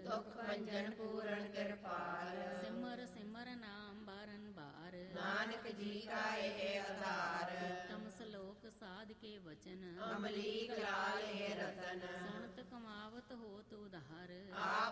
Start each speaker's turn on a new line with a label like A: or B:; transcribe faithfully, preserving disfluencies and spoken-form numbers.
A: ਦੁਖ ਭੰਜਨ ਪੂਰਨ ਕਿਰਪਾਲ।
B: ਸਿਮਰ ਸਿਮਰ ਨਾਮ ਬਾਰਨ ਬਾਰ,
A: ਨਾਨਕ ਜੀ ਕਾ ਇਹ ਆਧਾਰ।
B: ਉੱਤਮ ਸਲੋਕ ਸਾਧ ਕੇ ਵਚਨ,
A: ਅਮਲੀਕ ਲਾਲ ਇਹ ਰਤਨ।
B: ਸੁਣਤ ਕਮਾਵਤ ਹੋਤ ਉਧਾਰ।
A: ਆਪ